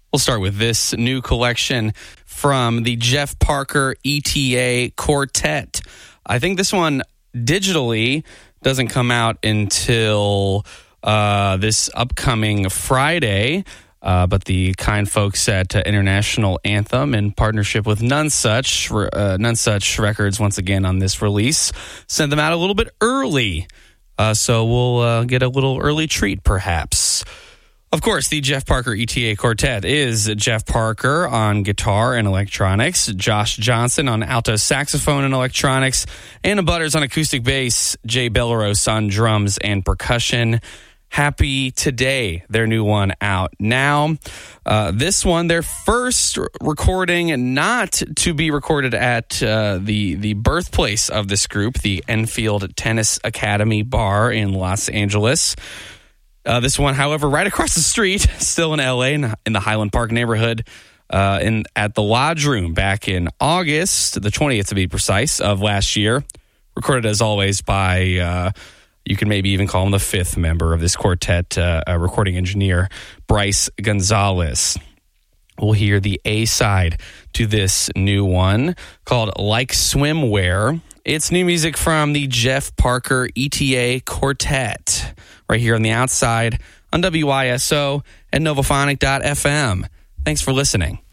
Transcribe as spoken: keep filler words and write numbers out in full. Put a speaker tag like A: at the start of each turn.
A: We'll start with this new collection from the Jeff Parker E T A Quartet. I think this one digitally doesn't come out until uh, this upcoming Friday, uh, but the kind folks at uh, International Anthem, in partnership with None Such, uh, None Such Records, once again on this release, sent them out a little bit early. Uh, so we'll uh, get a little early treat, perhaps. Of course, the Jeff Parker E T A Quartet is Jeff Parker on guitar and electronics, Josh Johnson on alto saxophone and electronics, Anna Butters on acoustic bass, Jay Belleros on drums and percussion. Happy Today, their new one out now. Uh, this one, their first recording not to be recorded at uh, the, the birthplace of this group, the Enfield Tennis Academy Bar in Los Angeles. Uh, this one, however, right across the street, still in L A, in, in the Highland Park neighborhood, uh, in at the Lodge Room back in August, the twentieth to be precise, of last year. Recorded, as always, by, uh, you can maybe even call him the fifth member of this quartet, uh, uh, recording engineer, Bryce Gonzalez. We'll hear the A-side to this new one called Like Swimwear. It's new music from the Jeff Parker E T A Quartet, right here on The Outside on W I S O and Novophonic dot f m. Thanks for listening.